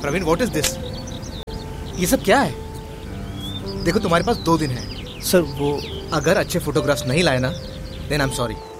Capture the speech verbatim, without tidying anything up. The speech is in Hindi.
Praveen, what is this? ये सब क्या है? देखो तुम्हारे पास दो दिन है सर। वो अगर अच्छे फोटोग्राफ्स नहीं लाए ना, देन आई एम सॉरी।